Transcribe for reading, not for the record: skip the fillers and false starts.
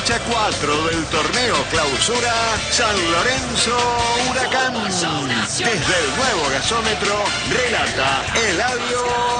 fecha 4 del torneo Clausura San Lorenzo Huracán. Desde el nuevo gasómetro relata Eladio